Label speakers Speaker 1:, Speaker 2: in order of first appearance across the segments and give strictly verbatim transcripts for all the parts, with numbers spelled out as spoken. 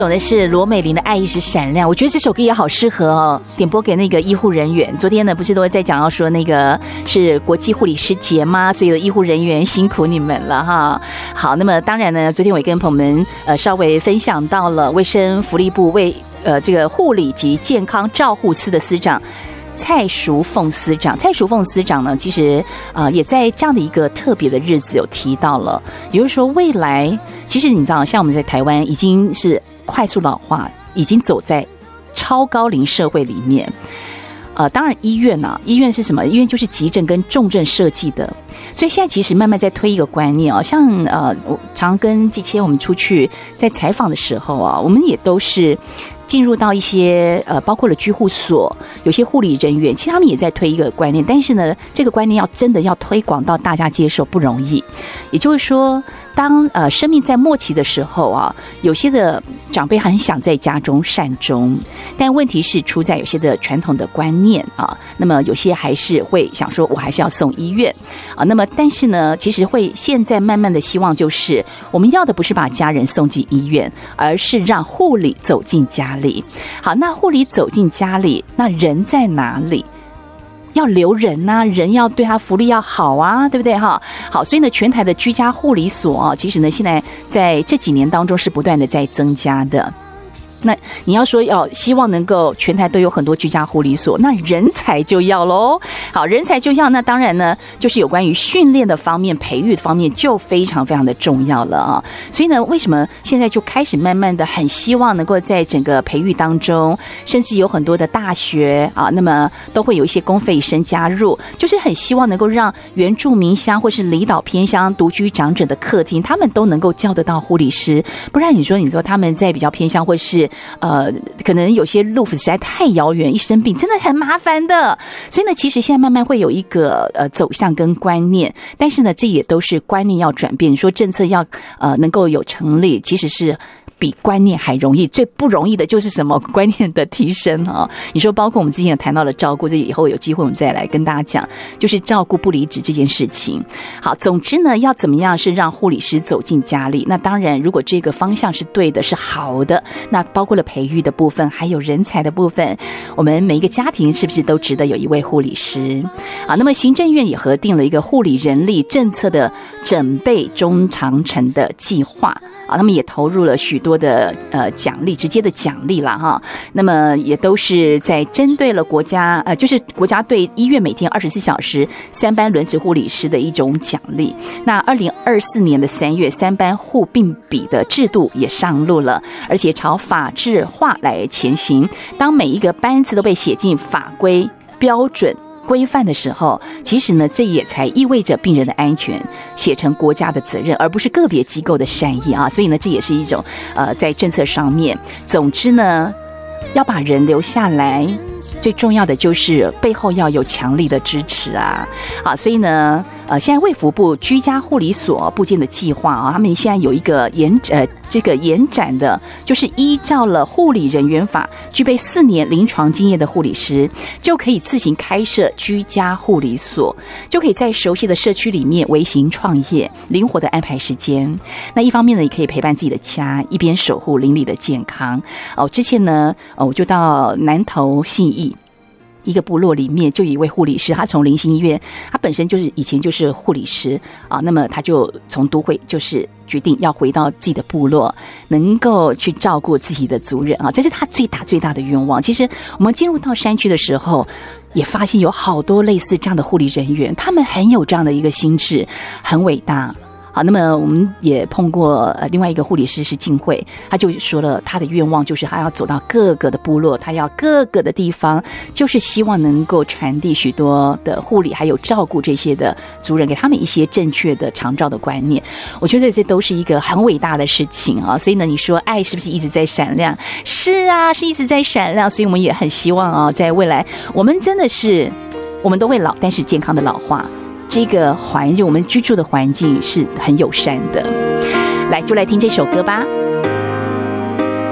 Speaker 1: 有的是罗美玲的《爱一直闪亮》，我觉得这首歌也好适合哦，点播给那个医护人员。昨天呢，不是都在讲到说那个是国际护理师节吗？所有的医护人员辛苦你们了哈。好，那么当然呢，昨天我也跟朋友们呃稍微分享到了卫生福利部为呃这个护理及健康照护司的司长蔡淑凤司长，蔡淑凤司长呢，其实呃也在这样的一个特别的日子有提到了，也就是说未来其实你知道，像我们在台湾已经是快速老化，已经走在超高龄社会里面。呃，当然医院啊，医院是什么？医院就是急诊跟重症设计的，所以现在其实慢慢在推一个观念啊，像呃，我常跟季谦我们出去在采访的时候啊，我们也都是进入到一些呃，包括了居护所，有些护理人员，其实他们也在推一个观念，但是呢，这个观念要真的要推广到大家接受不容易。也就是说，当呃生命在末期的时候啊，有些的长辈很想在家中善终，但问题是出在有些的传统的观念啊，那么有些还是会想说，我还是要送医院啊。那么但是呢，其实会现在慢慢的希望就是，我们要的不是把家人送进医院，而是让护理走进家里。好，那护理走进家里，那人在哪里？要留人啊，人要对他福利要好啊，对不对哈？好，所以呢，全台的居家护理所啊，其实呢，现在在这几年当中是不断的在增加的。那你要说要希望能够全台都有很多居家护理所，那人才就要咯。好，人才就要，那当然呢，就是有关于训练的方面、培育的方面就非常非常的重要了啊。所以呢，为什么现在就开始慢慢的很希望能够在整个培育当中，甚至有很多的大学啊，那么都会有一些公费生加入，就是很希望能够让原住民乡或是离岛偏乡独居长者的客厅，他们都能够叫得到护理师，不然你说你说他们在比较偏乡或是呃，可能有些路实在太遥远，一生病真的很麻烦的。所以呢，其实现在慢慢会有一个呃走向跟观念，但是呢，这也都是观念要转变。你说政策要呃能够有成立，其实是比观念还容易，最不容易的就是什么观念的提升啊！你说，包括我们之前有谈到了照顾，这以后有机会我们再来跟大家讲，就是照顾不离职这件事情。好，总之呢，要怎么样是让护理师走进家里？那当然，如果这个方向是对的，是好的，那包括了培育的部分，还有人才的部分，我们每一个家庭是不是都值得有一位护理师？好，那么行政院也核定了一个护理人力政策的整备中长程的计划啊，他们也投入了许多的呃奖励，直接的奖励啦哈。那么也都是在针对了国家呃，就是国家对医院每天二十四小时三班轮值护理师的一种奖励。那二零二四年的三月，三班护病比的制度也上路了，而且朝法制化来前行。当每一个班次都被写进法规标准规范的时候，其实呢，这也才意味着病人的安全写成国家的责任，而不是个别机构的善意啊。所以呢，这也是一种呃，在政策上面，总之呢，要把人留下来，最重要的就是背后要有强力的支持啊。啊，所以呢，呃，现在卫福部居家护理所部建的计划啊，他们现在有一个延呃这个延展的，就是依照了护理人员法，具备四年临床经验的护理师就可以自行开设居家护理所，就可以在熟悉的社区里面微型创业，灵活的安排时间。那一方面呢，也可以陪伴自己的家，一边守护邻里的健康。哦，之前呢，哦，我就到南投信义一个部落里面，就有一位护理师，他从灵行医院，他本身就是以前就是护理师啊，那么他就从都会就是决定要回到自己的部落，能够去照顾自己的族人啊，这是他最大最大的愿望。其实我们进入到山区的时候，也发现有好多类似这样的护理人员，他们很有这样的一个心智，很伟大。好，那么我们也碰过呃另外一个护理师是静慧，他就说了他的愿望就是他要走到各个的部落，他要各个的地方，就是希望能够传递许多的护理还有照顾这些的族人，给他们一些正确的长照的观念。我觉得这都是一个很伟大的事情啊！所以呢，你说爱是不是一直在闪亮？是啊，是一直在闪亮。所以我们也很希望啊，在未来我们真的是我们都会老，但是健康的老化。这个环境，我们居住的环境是很友善的。来，就来听这首歌吧。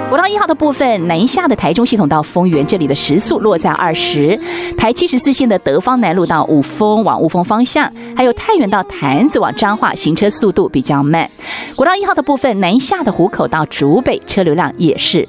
Speaker 1: 国道一号的部分，南下的台中系统到丰原，这里的时速落在二十；台七十四线的德芳南路到五峰往雾峰方向，还有太原到潭子往彰化，行车速度比较慢。国道一号的部分，南下的湖口到竹北，车流量也是